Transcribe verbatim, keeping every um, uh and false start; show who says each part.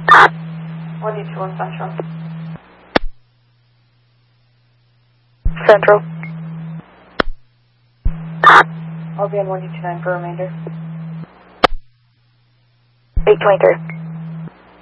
Speaker 1: one two one Central. Central. I'll be on one two nine for remainder. eight twenty-three.